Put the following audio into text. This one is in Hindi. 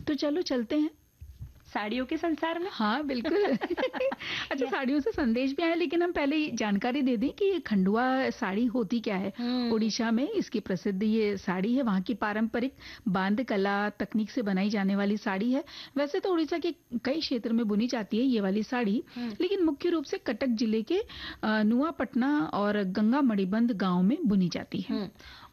तो चलो चलते हैं साड़ियों के संसार में। हाँ बिल्कुल। अच्छा, साड़ियों से संदेश भी आया, लेकिन हम पहले जानकारी दे दें कि ये खंडवा साड़ी होती क्या है। उड़ीसा में इसकी प्रसिद्ध ये साड़ी है, वहाँ की पारंपरिक बांध कला तकनीक से बनाई जाने वाली साड़ी है। वैसे तो उड़ीसा के कई क्षेत्र में बुनी जाती है ये वाली साड़ी, लेकिन मुख्य रूप से कटक जिले के नुआपटना और गंगा मणिबंध गाँव में बुनी जाती है।